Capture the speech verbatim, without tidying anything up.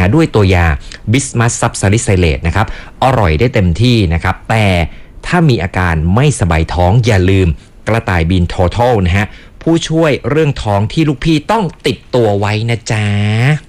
ะด้วยตัวยาบิสมัสซับซาลิไซเลตนะครับอร่อยได้เต็มที่นะครับแต่ถ้ามีอาการไม่สบายท้องอย่าลืมกระต่ายบิน Total นะฮะผู้ช่วยเรื่องท้องที่ลูกพี่ต้องติดตัวไว้นะจ๊ะ